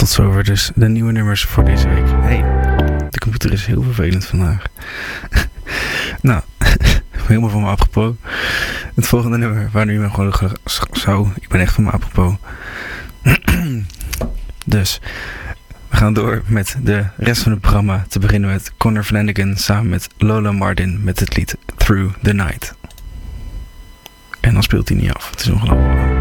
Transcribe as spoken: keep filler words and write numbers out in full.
Tot zover dus de nieuwe nummers voor deze week. Hey, de computer is heel vervelend vandaag. Nou, helemaal van me apropos. Het volgende nummer, waar nu mijn gewoon zo, ik ben echt van me apropos. Dus, we gaan door met de rest van het programma. Te beginnen met Conor Flanagan samen met Lola Martin met het lied Through the Night. En dan speelt hij niet af. Het is ongelooflijk.